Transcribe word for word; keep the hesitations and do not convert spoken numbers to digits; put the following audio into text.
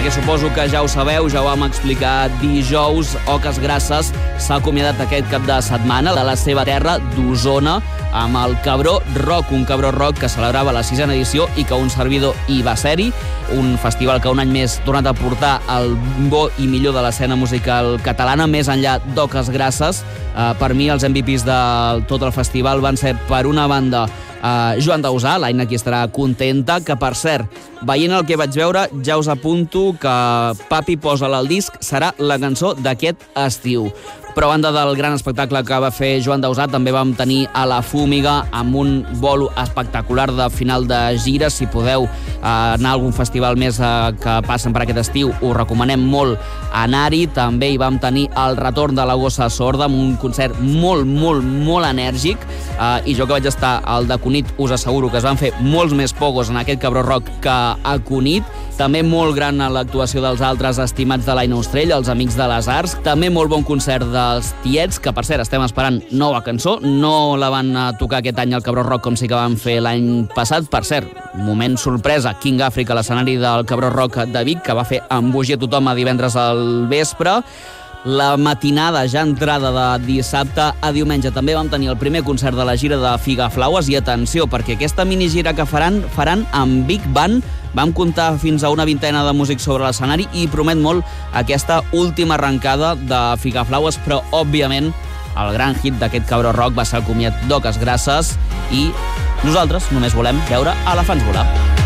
perquè suposo que ja ho sabeu, ja ho vam explicar dijous, Oques Grasses s'ha acomiadat aquest cap de setmana de la seva terra d'Osona amb el Cabró Rock, un Cabró Rock que celebrava la sisena edició i que un servidor hi va ser-hi, un festival que un any més ha tornat a portar el bo i millor de l'escena musical catalana, més enllà d'Oques Grasses. Uh, per mi els M V Ps de tot el festival van ser, per una banda, uh, Joan Dausà, l'Aina aquí estarà contenta, que per cert, veient el que vaig veure, ja us apunto que Papi posa-la al disc serà la cançó d'aquest estiu. Però a banda del gran espectacle que va fer Joan Dausà, també vam tenir a la Fúmiga amb un bolo espectacular de final de gira. Si podeu eh, anar a algun festival més eh, que passen per aquest estiu, us recomanem molt anar-hi. També hi vam tenir el retorn de la Gossa Sorda amb un concert molt, molt, molt enèrgic. Eh, I jo que vaig estar al de Cunit us asseguro que es van fer molts més pogos en aquest Cabró Rock que a Cunit. També molt gran l'actuació dels altres estimats de l'Aina Ostrell, els Amics de les Arts. També molt bon concert dels Tiets, que per cert estem esperant nova cançó. No la van tocar aquest any al Cabró Rock com sí que van fer l'any passat. Per cert, moment sorpresa, King Africa, l'escenari del Cabró Rock de Vic, que va fer embogir a tothom a divendres al vespre. La matinada, ja entrada de dissabte a diumenge, també vam tenir el primer concert de la gira de Figaflaues. I atenció, perquè aquesta minigira que faran, faran amb Big Band. Vam comptar fins a una vintena de músics sobre l'escenari i promet molt aquesta última arrencada de Figaflaues, però, òbviament, el gran hit d'aquest Cabró Rock va ser el comiat d'Oques Grasses i nosaltres només volem veure elefants volar.